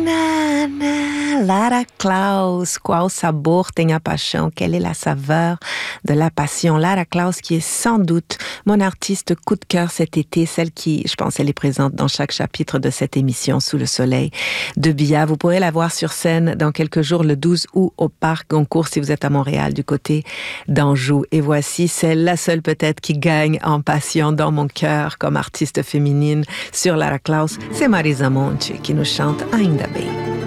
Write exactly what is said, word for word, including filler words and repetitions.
na, na, Lara Klaus. Qual sabor tem a paixão? Quelle est la saveur de la passion? Lara Klaus, qui est sans doute mon artiste coup de cœur cet été, celle qui, je pense, elle est présente dans chaque chapitre de cette émission Sous le soleil de Bia. Vous pourrez la voir sur scène dans quelques jours, le douze août, au Parc Goncourt, si vous êtes à Montréal, du côté d'Anjou. Et voici celle, la seule peut-être qui gagne en passion dans mon cœur comme artiste féminine sur Lara Klaus, c'est Marisa Monte qui nous chante Ainda Bem.